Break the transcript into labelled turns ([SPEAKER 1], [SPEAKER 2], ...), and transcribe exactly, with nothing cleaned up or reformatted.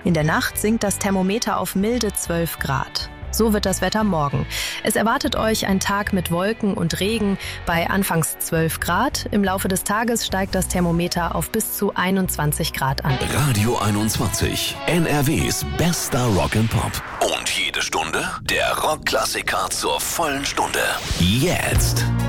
[SPEAKER 1] In der Nacht sinkt das Thermometer auf milde zwölf Grad. So wird das Wetter morgen. Es erwartet euch ein Tag mit Wolken und Regen bei anfangs zwölf Grad. Im Laufe des Tages steigt das Thermometer auf bis zu einundzwanzig Grad an.
[SPEAKER 2] Radio einundzwanzig, N R Ws bester Rock and Pop. Und jede Stunde der Rockklassiker zur vollen Stunde. Jetzt.